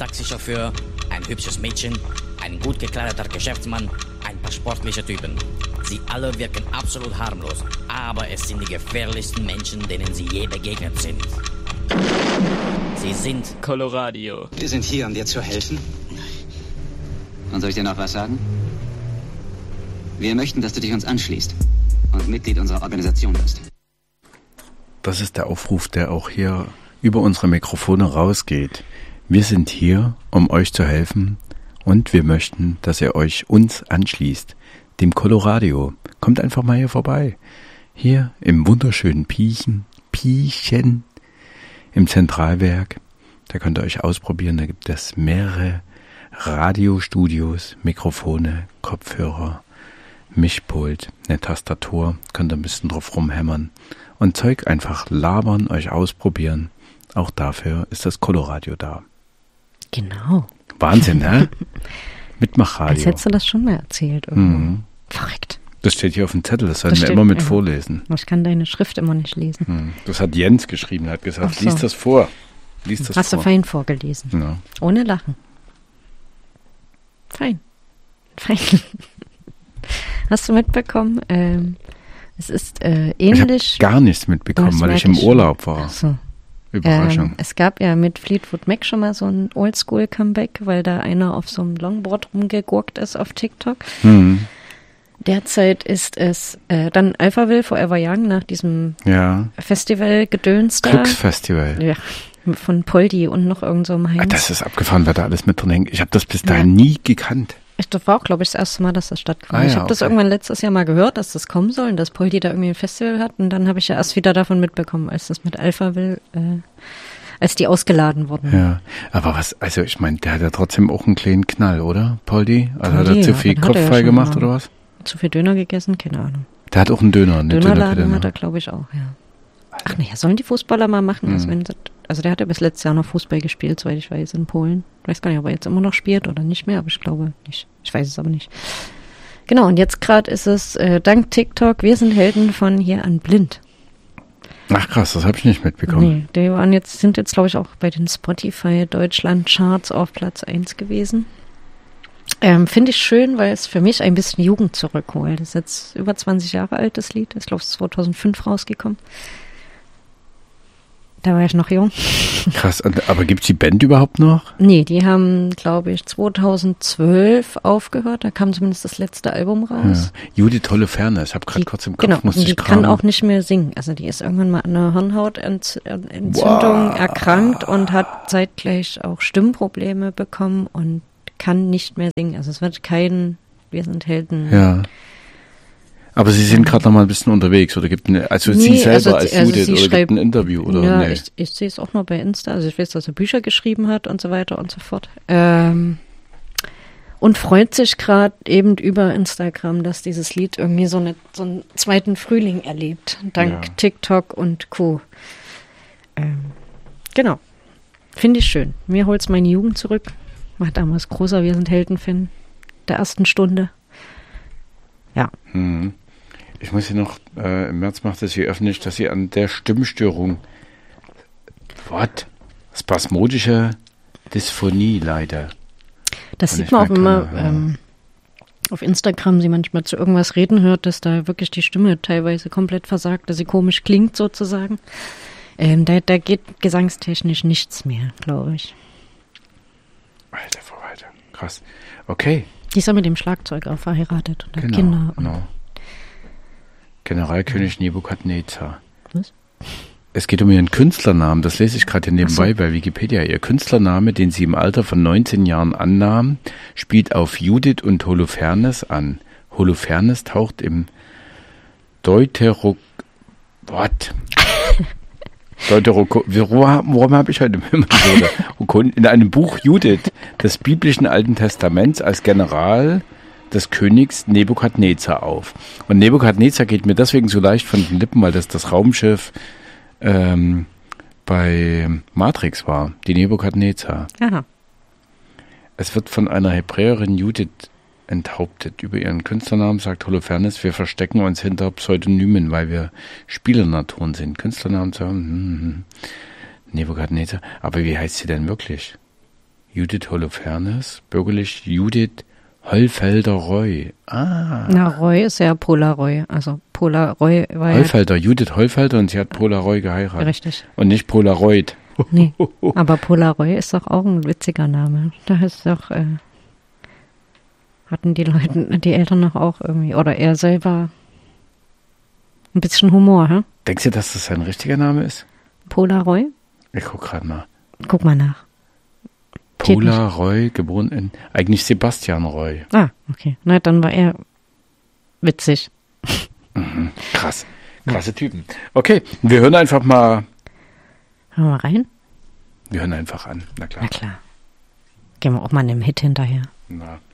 Taxichauffeur, ein hübsches Mädchen, ein gut gekleideter Geschäftsmann, ein paar sportliche Typen. Sie alle wirken absolut harmlos, aber es sind die gefährlichsten Menschen, denen sie je begegnet sind. Sie sind Coloradio. Wir sind hier, um dir zu helfen. Und soll ich dir noch was sagen? Wir möchten, dass du dich uns anschließt und Mitglied unserer Organisation wirst. Das ist der Aufruf, der auch hier über unsere Mikrofone rausgeht. Wir sind hier, um euch zu helfen und wir möchten, dass ihr euch uns anschließt, dem Coloradio. Kommt einfach mal hier vorbei. Hier im wunderschönen Piechen, im Zentralwerk. Da könnt ihr euch ausprobieren, da gibt es mehrere Radiostudios, Mikrofone, Kopfhörer, Mischpult, eine Tastatur, könnt ihr ein bisschen drauf rumhämmern und Zeug einfach labern, euch ausprobieren. Auch dafür ist das Coloradio da. Genau. Wahnsinn, ne? Mitmachradio. Als hättest du das schon mal erzählt. Verrückt. Das steht hier auf dem Zettel, das sollten wir immer mit vorlesen. Ich kann deine Schrift immer nicht lesen. Das hat Jens geschrieben, er hat gesagt, lies das vor. Hast du fein vorgelesen. Ja. Ohne Lachen. Fein. Hast du mitbekommen? Es ist ähnlich. Ich habe gar nichts mitbekommen, weil ich im Urlaub war. Ach so. Überraschung. Es gab ja mit Fleetwood Mac schon mal so ein Oldschool-Comeback, weil da einer auf so einem Longboard rumgegurkt ist auf TikTok. Derzeit ist es dann Alphaville Forever Young nach diesem Festival-Gedöns da. Glücksfestival. Ja, von Poldi und noch irgend so einem Heinz. Das ist abgefahren, wer da alles mit drin hängt. Ich habe das bis dahin nie gekannt. Das war auch, glaube ich, das erste Mal, dass das stattgefunden hat. Ich habe das irgendwann letztes Jahr mal gehört, dass das kommen soll und dass Poldi da irgendwie ein Festival hat. Und dann habe ich ja erst wieder davon mitbekommen, als das mit Alphaville, als die ausgeladen wurden. Ja, aber also ich meine, der hat ja trotzdem auch einen kleinen Knall, oder, Poldi? Also hat er zu viel Kopf frei gemacht oder was? Zu viel Döner gegessen? Keine Ahnung. Der hat auch einen Döner, eine Dönerladen hat er, glaube ich, auch, ja. Ach naja, sollen die Fußballer mal machen? Also der hat ja bis letztes Jahr noch Fußball gespielt, soweit ich weiß, in Polen. Ich weiß gar nicht, ob er jetzt immer noch spielt oder nicht mehr, aber ich glaube nicht. Ich weiß es aber nicht. Genau, und jetzt gerade ist es dank TikTok, wir sind Helden von hier an blind. Ach krass, das habe ich nicht mitbekommen. Nee, die sind jetzt, glaube ich, auch bei den Spotify Deutschland Charts auf Platz 1 gewesen. Finde ich schön, weil es für mich ein bisschen Jugend zurückholt. Das ist jetzt über 20 Jahre alt, das Lied. Ich glaube, es ist 2005 rausgekommen. Da war ich noch jung. Krass, aber gibt es die Band überhaupt noch? Nee, die haben, glaube ich, 2012 aufgehört. Da kam zumindest das letzte Album raus. Ja. Judith Holofernes, ich habe gerade kurz im Kopf, musste ich kramen. Die kann auch nicht mehr singen. Also die ist irgendwann mal an einer Hirnhautentzündung erkrankt und hat zeitgleich auch Stimmprobleme bekommen und kann nicht mehr singen. Also es wird kein Wir sind Helden. Ja. Aber Sie sind gerade noch mal ein bisschen unterwegs oder gibt Sie selber als Judith oder gibt ein Interview oder? Ja, nee. Ich sehe es auch nur bei Insta. Also ich weiß, dass er Bücher geschrieben hat und so weiter und so fort. Und freut sich gerade eben über Instagram, dass dieses Lied irgendwie so einen zweiten Frühling erlebt. Dank TikTok und Co. Genau. Finde ich schön. Mir holt's meine Jugend zurück. War damals großer Wir sind Helden-Fan der ersten Stunde. Ja. Ich muss hier noch, im März macht es hier öffentlich, dass sie an der Stimmstörung, spasmodische Dysphonie leider. Das sieht man auch immer auf Instagram, sie manchmal zu irgendwas reden hört, dass da wirklich die Stimme teilweise komplett versagt, dass sie komisch klingt sozusagen. Da geht gesangstechnisch nichts mehr, glaube ich. Alter Verwalter, krass. Okay. Die ist ja mit dem Schlagzeuger verheiratet und hat Kinder. Genau. Generalkönig Nebukadnezar. Was? Es geht um ihren Künstlernamen, das lese ich gerade hier nebenbei bei Wikipedia. Ihr Künstlername, den sie im Alter von 19 Jahren annahm, spielt auf Judith und Holofernes an. Holofernes taucht im Warum habe ich heute in einem Buch Judith des biblischen Alten Testaments als General des Königs Nebukadnezar auf. Und Nebukadnezar geht mir deswegen so leicht von den Lippen, weil das Raumschiff bei Matrix war, die Nebukadnezar. Aha. Es wird von einer Hebräerin Judith enthauptet. Über ihren Künstlernamen sagt Holofernes, wir verstecken uns hinter Pseudonymen, weil wir Spielernaturen sind. Künstlernamen sagen, Nebukadnezar. Aber wie heißt sie denn wirklich? Judith Holofernes, bürgerlich Judith Hollfelder-Roy. Na, Roy ist ja Polaroy. Also Polaroy war Hollfelder, Judith Hollfelder und sie hat Polaroy geheiratet. Richtig. Und nicht Polaroid. Nee, aber Polaroy ist doch auch ein witziger Name. Da ist doch, hatten die Eltern noch auch irgendwie, oder er selber ein bisschen Humor, hä? Denkst du, dass das sein richtiger Name ist? Polaroy? Ich guck gerade mal. Guck mal nach. Polaroy, geboren in, eigentlich Sebastian Roy. Ah, okay. Na, dann war er witzig. Mhm. Krass. Krasse Typen. Okay, wir hören einfach mal. Hören wir mal rein? Wir hören einfach an. Na klar. Na klar. Gehen wir auch mal einem Hit hinterher. Na.